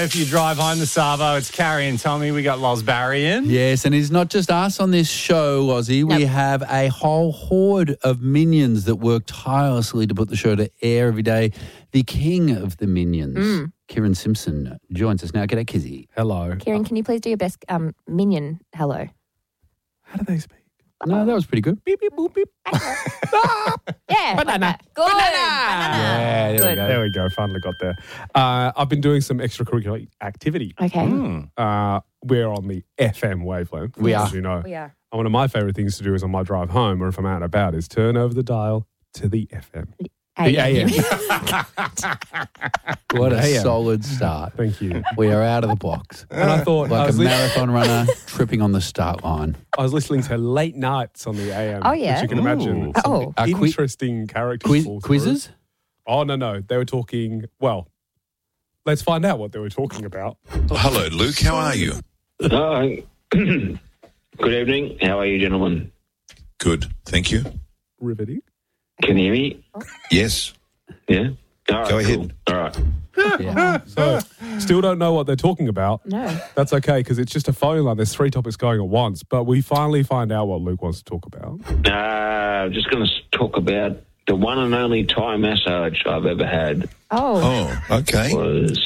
If you drive home the Savo, it's Carrie and Tommy. We got Loz Barry in. Yes, and it's not just us on this show, Ozzy. We have a whole horde of minions that work tirelessly to put the show to air every day. The king of the minions, Kieran Simpson, joins us now. G'day, Kizzy. Hello. Kieran, can you please do your best minion hello? How do they speak? No, that was pretty good. Beep, beep, boop, beep. Yeah. Banana. Good. Yeah, Good. There we go. Finally got there. I've been doing some extracurricular activity. Okay. We're on the FM wavelength. We are. As you know. We are. And one of my favourite things to do is on my drive home or if I'm out and about is turn over the dial to the FM. The AM. What a AM. solid start. Thank you. We are out of the box. And I thought I Like a was, marathon runner tripping on the start line. I was listening to late nights on the AM. Oh, yeah? Which you can imagine. Ooh. Some Oh. interesting characters. fall through. Quizzes? Oh, no. They were talking, well, let's find out what they were talking about. Hello, Luke. How are you? Hi. Good evening. How are you, gentlemen? Good, thank you. Riveting. Can you hear me? Yes. Yeah? All right, Go ahead. cool. All right. Yeah. So, still don't know what they're talking about. No. That's okay, because it's just a phone line. There's 3 topics going at once, but we finally find out what Luke wants to talk about. I'm just going to talk about the one and only Thai massage I've ever had Oh. Oh, okay. was